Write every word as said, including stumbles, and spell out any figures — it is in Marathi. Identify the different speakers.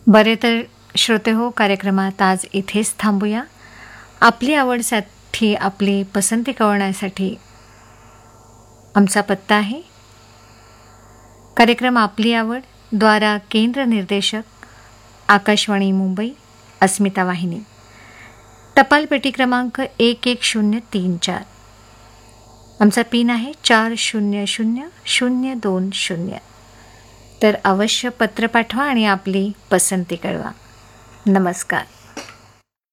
Speaker 1: बरे तर श्रोते हो, कार्यक्रमात आज इथेच थांबूया. आपली आवडसाठी आपली पसंती कळवण्यासाठी आमचा पत्ता आहे कार्यक्रम आपली आवड द्वारा केंद्र निर्देशक आकाशवाणी मुंबई अस्मिता वाहिनी, टपाल पेटी क्रमांक एक एक शून्य तीन चार. आमचा पिन आहे चार शून्य शून्य शून्य दोन शून्य. तर अवश्य पत्र पाठवा आणि आपली पसंती कळवा. नमस्कार.